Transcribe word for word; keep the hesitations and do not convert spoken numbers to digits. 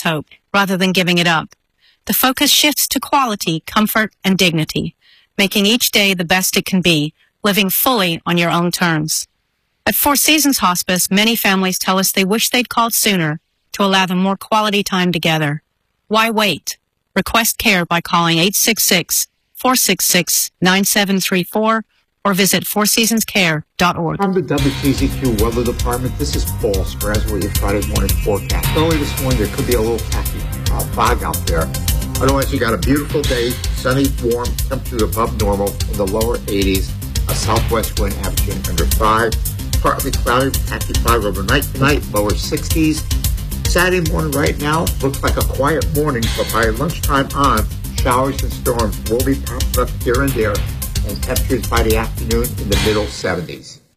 its hope rather than giving it up. The focus shifts to quality, comfort, and dignity, making each day the best it can be, living fully on your own terms. At Four Seasons Hospice, many families tell us they wish they'd called sooner to allow them more quality time together. Why wait? Request care by calling eight six six, four six six, nine seven three four or visit four seasons care dot org. From the W K Z Q Weather Department, this is Paul Sperez with your Friday morning forecast. Early this morning, there could be a little patchy uh, fog out there. Otherwise, you got a beautiful day, sunny, warm, temperature above normal in the lower eighties, a southwest wind averaging under five, partly cloudy, patchy fog overnight tonight, lower sixties. Saturday morning right now looks like a quiet morning, but by lunchtime on, showers and storms will be popping up here and there, and temperatures by the afternoon in the middle seventies.